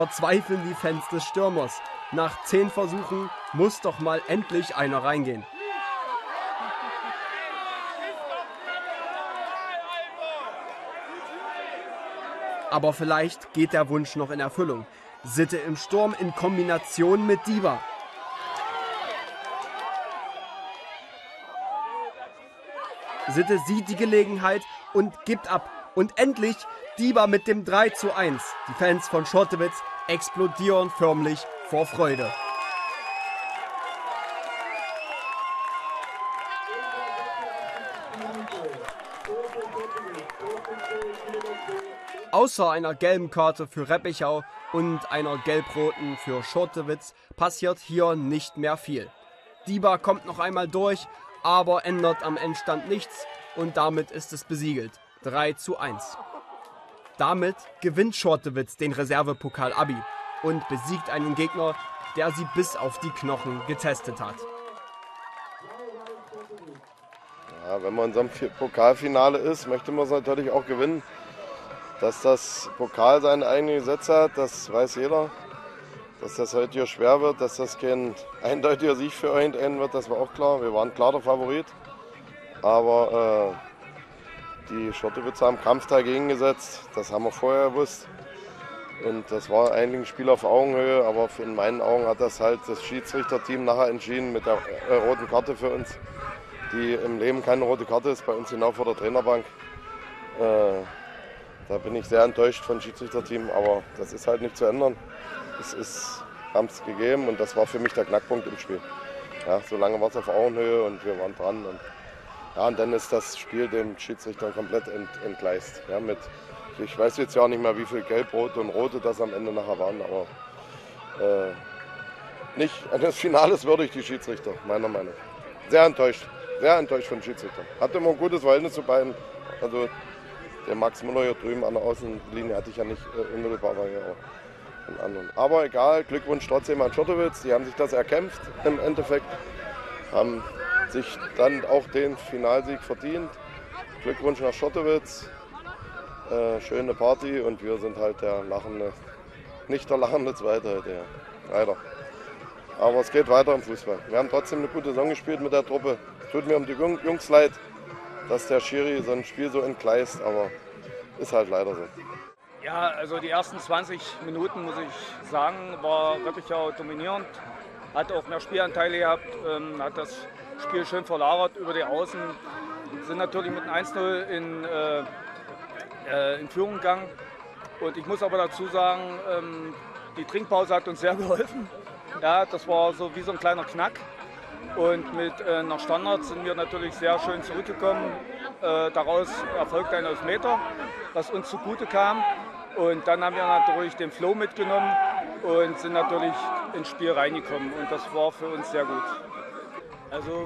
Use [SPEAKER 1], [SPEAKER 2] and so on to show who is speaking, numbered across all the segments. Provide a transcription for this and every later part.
[SPEAKER 1] Verzweifeln die Fans des Stürmers. Nach 10 Versuchen muss doch mal endlich einer reingehen. Aber vielleicht geht der Wunsch noch in Erfüllung. Sitte im Sturm in Kombination mit Diba. Sitte sieht die Gelegenheit und gibt ab. Und endlich Diba mit dem 3:1. Die Fans von Schottewitz explodieren förmlich vor Freude. Außer einer gelben Karte für Reppichau und einer gelb-roten für Schottewitz passiert hier nicht mehr viel. Diba kommt noch einmal durch, aber ändert am Endstand nichts und damit ist es besiegelt. 3:1. Damit gewinnt Schottewitz den Reservepokal Abi und besiegt einen Gegner, der sie bis auf die Knochen getestet hat.
[SPEAKER 2] Ja, wenn man in so einem Pokalfinale ist, möchte man es natürlich auch gewinnen. Dass das Pokal seine eigenen Gesetze hat, das weiß jeder. Dass das heute hier schwer wird, dass das kein eindeutiger Sieg für irgendeinen wird, das war auch klar. Wir waren klar der Favorit. Aber die Schottewitzer haben Kampf dagegen gesetzt, das haben wir vorher gewusst. Und das war eigentlich ein Spiel auf Augenhöhe, aber in meinen Augen hat das halt das Schiedsrichterteam nachher entschieden mit der roten Karte für uns, die im Leben keine rote Karte ist, bei uns genau vor der Trainerbank. Da bin ich sehr enttäuscht vom Schiedsrichterteam, aber das ist halt nicht zu ändern. Haben es gegeben und das war für mich der Knackpunkt im Spiel. Ja, so lange war es auf Augenhöhe und wir waren dran. Und dann ist das Spiel dem Schiedsrichter komplett entgleist. Ja, ich weiß jetzt ja nicht mehr, wie viel Gelb-Rote und Rote das am Ende nachher waren, aber nicht eines Finales würdig die Schiedsrichter, meiner Meinung nach. Sehr enttäuscht vom Schiedsrichter. Hatte immer ein gutes Verhältnis zu beiden. Also der Max Müller hier drüben an der Außenlinie hatte ich ja nicht unmittelbar, war ja auch von anderen. Aber egal, Glückwunsch trotzdem an Schottewitz, die haben sich das erkämpft im Endeffekt, haben sich dann auch den Finalsieg verdient. Glückwunsch nach Schottewitz, schöne Party und wir sind halt nicht der lachende Zweite heute, ja. Leider. Aber es geht weiter im Fußball. Wir haben trotzdem eine gute Saison gespielt mit der Truppe. Tut mir um die Jungs leid, dass der Schiri so ein Spiel so entgleist, aber ist halt leider so.
[SPEAKER 3] Ja, also die ersten 20 Minuten, muss ich sagen, war Reppichau dominierend. Hat auch mehr Spielanteile gehabt, hat das Spiel schön verlagert über die Außen. Sind natürlich mit einem 1:0 in Führung gegangen. Und ich muss aber dazu sagen, die Trinkpause hat uns sehr geholfen. Ja, das war so wie so ein kleiner Knack. Und nach Standards sind wir natürlich sehr schön zurückgekommen. Daraus erfolgte ein Elfmeter, was uns zugute kam. Und dann haben wir natürlich den Flow mitgenommen und sind natürlich ins Spiel reingekommen. Und das war für uns sehr gut. Also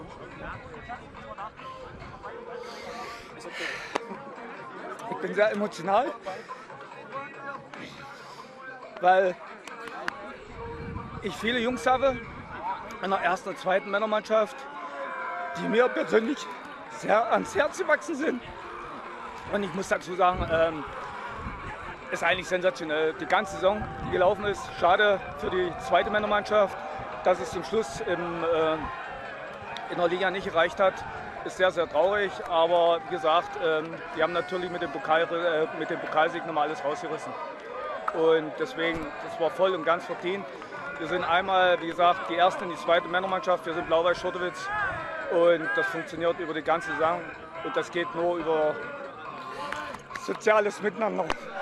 [SPEAKER 3] ich bin sehr emotional, weil ich viele Jungs habe in der ersten und zweiten Männermannschaft, die mir persönlich sehr ans Herz gewachsen sind. Und ich muss dazu sagen, ist eigentlich sensationell. Die ganze Saison, die gelaufen ist, schade für die zweite Männermannschaft, dass es zum Schluss in der Liga nicht erreicht hat. Ist sehr, sehr traurig, aber wie gesagt, die haben natürlich mit dem Pokalsieg nochmal alles rausgerissen. Und deswegen, das war voll und ganz verdient. Wir sind einmal, wie gesagt, die erste und die zweite Männermannschaft. Wir sind Blau-Weiß Schottewitz und das funktioniert über die ganze Saison. Und das geht nur über soziales Miteinander.